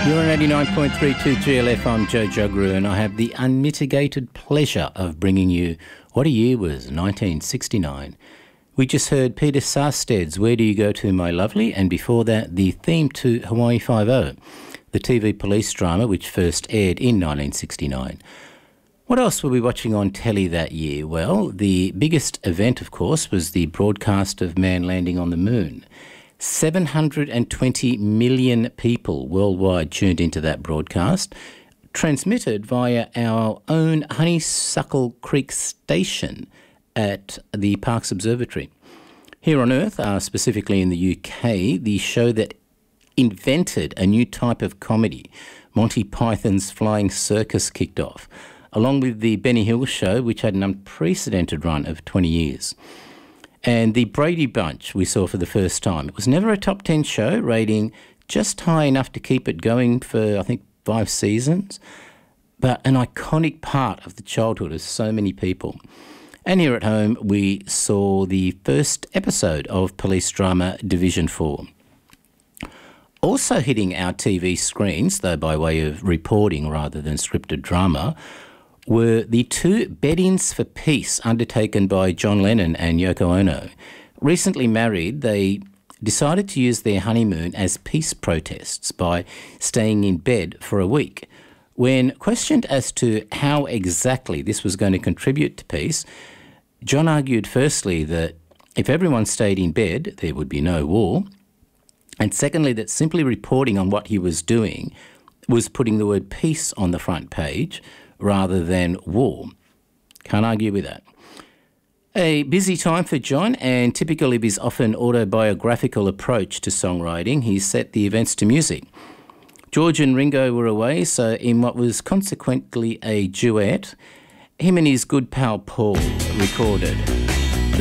You're on 89.32 GLF. I'm Joe Jugru, and I have the unmitigated pleasure of bringing you what a year was, 1969. We just heard Peter Sarsted's Where Do You Go To, My Lovely, and before that, the theme to Hawaii Five-0, the TV police drama which first aired in 1969. What else were we watching on telly that year? Well, the biggest event, of course, was the broadcast of man landing on the moon. 720 million people worldwide tuned into that broadcast, transmitted via our own Honeysuckle Creek station at the Parkes Observatory. Here on Earth, specifically in the UK, the show that invented a new type of comedy, Monty Python's Flying Circus, kicked off, along with the Benny Hill Show, which had an unprecedented run of 20 years. And the Brady Bunch we saw for the first time. It was never a top 10 show, rating just high enough to keep it going for, I think, 5 seasons, but an iconic part of the childhood of so many people. And here at home, we saw the first episode of police drama Division 4. Also hitting our TV screens, though by way of reporting rather than scripted drama, were the 2 bed-ins for peace undertaken by John Lennon and Yoko Ono. Recently married, they decided to use their honeymoon as peace protests by staying in bed for a week. When questioned as to how exactly this was going to contribute to peace, John argued firstly that if everyone stayed in bed, there would be no war, and secondly that simply reporting on what he was doing was putting the word peace on the front page rather than war. Can't argue with that. A busy time for John, and typical of his often autobiographical approach to songwriting, he set the events to music. George and Ringo were away, so in what was consequently a duet, him and his good pal Paul recorded